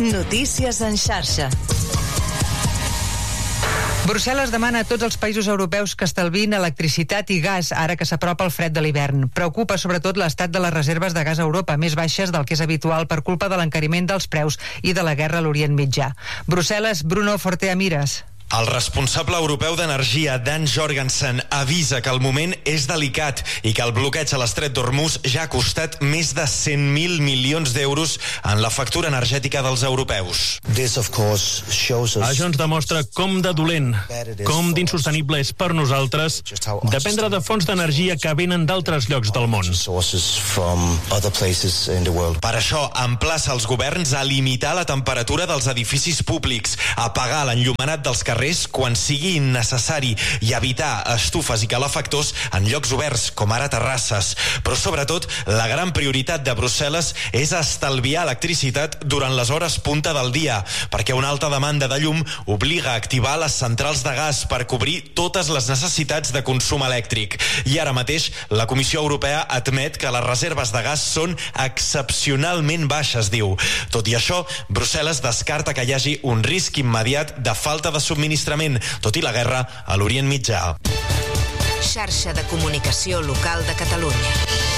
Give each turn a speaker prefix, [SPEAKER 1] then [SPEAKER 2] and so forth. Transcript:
[SPEAKER 1] Notícies en xarxa.
[SPEAKER 2] Brussel·les demana a tots els països europeus que estalviïn electricitat i gas ara que s'apropa el fred de l'hivern. Preocupa sobretot l'estat de les reserves de gas a Europa, més baixes del que és habitual per culpa de l'encariment dels preus i de la guerra a l'Orient Mitjà. Brussel·les, Bruno Forteamires.
[SPEAKER 3] El responsable europeu d'energia, Dan Jorgensen, avisa que el moment és delicat i que el bloqueig a l'estret d'Hormuz ja ha costat més de 100.000 milions d'euros en la factura energètica dels europeus.
[SPEAKER 4] Això ens demostra com de dolent, com d'insostenible és per nosaltres dependre de fonts d'energia que venen d'altres llocs del món.
[SPEAKER 3] Per això, emplaça els governs a limitar la temperatura dels edificis públics, a apagar l'enllumenat dels carrers quan sigui innecessari i evitar estufes i calefactors en llocs oberts, com ara terrasses. Però sobretot, la gran prioritat de Brussel·les és estalviar electricitat durant les hores punta del dia, perquè una alta demanda de llum obliga a activar les centrals de gas per cobrir totes les necessitats de consum elèctric. I ara mateix, la Comissió Europea admet que les reserves de gas són excepcionalment baixes, diu. Tot i això, Brussel·les descarta que hi hagi un risc immediat de falta de subministrament, tot i la guerra a l'Orient Mitjà.
[SPEAKER 1] Xarxa de comunicació local de Catalunya.